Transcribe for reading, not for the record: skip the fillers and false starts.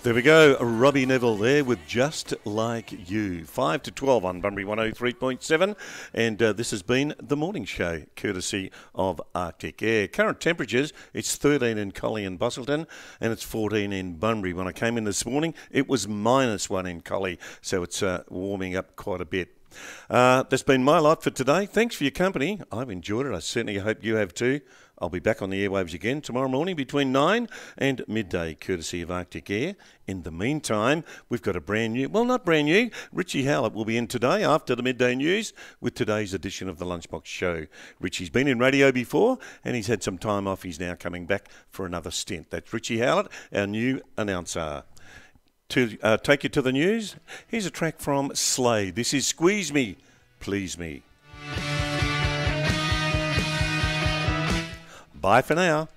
There we go, Robbie Neville there with Just Like You. 5 to 12 on Bunbury 103.7, and this has been the morning show, courtesy of Arctic Air. Current temperatures, it's 13 in Collie and Busselton, and it's 14 in Bunbury. When I came in this morning, it was -1 in Collie, so it's warming up quite a bit. That's been my lot for today. Thanks for your company. I've enjoyed it. I certainly hope you have too. I'll be back on the airwaves again tomorrow morning between 9 and midday, courtesy of Arctic Air. In the meantime, we've got a brand new, well, not brand new, Richie Howlett will be in today after the midday news with today's edition of the Lunchbox Show. Richie's been in radio before and he's had some time off. He's now coming back for another stint. That's Richie Howlett, our new announcer. To take you to the news, here's a track from Slade. This is Squeeze Me, Please Me. Bye for now.